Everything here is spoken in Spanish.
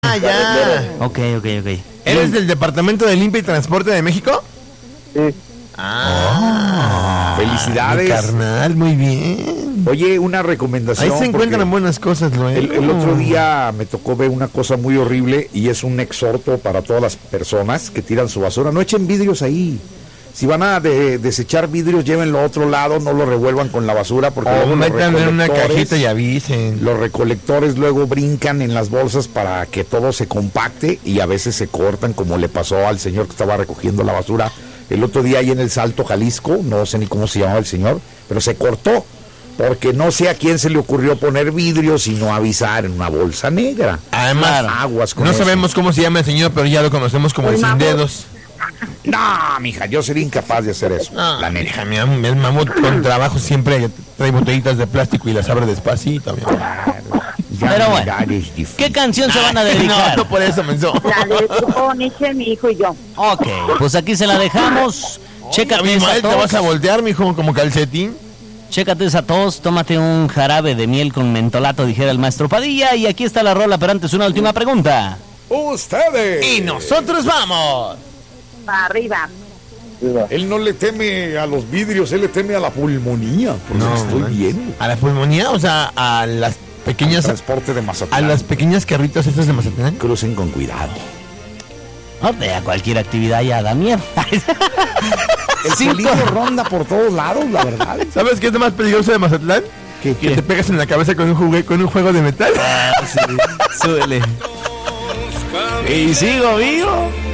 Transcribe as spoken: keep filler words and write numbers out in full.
Ah, ya. Ok, ok, ok. ¿Eres del Departamento de Limpia y Transporte de México? Sí. Ah, felicidades. Mi carnal, muy bien. Oye, una recomendación. Ahí se encuentran buenas cosas, luego. El, el otro día me tocó ver una cosa muy horrible y es un exhorto para todas las personas que tiran su basura. No echen vidrios ahí. Si van a de, desechar vidrios, llévenlo a otro lado, no lo revuelvan con la basura porque o luego metan los en una recolectores- cajita y avisen. Los recolectores luego brincan en las bolsas para que todo se compacte y a veces se cortan, como le pasó al señor que estaba recogiendo la basura el otro día ahí en el Salto, Jalisco. No sé ni cómo se llamaba el señor, pero se cortó porque no sé a quién se le ocurrió poner vidrios y no avisar en una bolsa negra. Además, aguas con no eso. sabemos cómo se llama el señor, pero ya lo conocemos como el sin dedos. No, mija, yo sería incapaz de hacer eso. No, la neta. mija, mi am- el mamut con trabajo siempre trae botellitas de plástico y las abre despacito. Mi amor. Ya Pero mi bueno, edad es difícil. ¿qué canción se van a No, dedicar? no por eso pensó. La del grupo Nietzsche, mi hijo y yo. Ok, pues aquí se la dejamos. Chécate esa Abimael, te vas a tos. voltear, mijo, como calcetín. Chécate esa tos, tómate un jarabe de miel con mentolato, dijera el maestro Padilla. Y aquí está la rola, pero antes una última pregunta. Ustedes. Y nosotros vamos. Para arriba. Él no le teme a los vidrios, él le teme a la pulmonía. Por lo No, que estoy man. viendo. A la pulmonía, o sea, a las pequeñas, Transporte de a Mazatlán. las pequeñas carritas estas de Mazatlán. Crucen con cuidado. No, de a cualquier actividad ya da miedo. El Cinco. peligro ronda por todos lados, la verdad. ¿Sabes qué es lo más peligroso de Mazatlán? ¿Qué, Que te pegas en la cabeza con un jugue, con un juego de metal. Ah, sí, súbele. Y sigo vivo.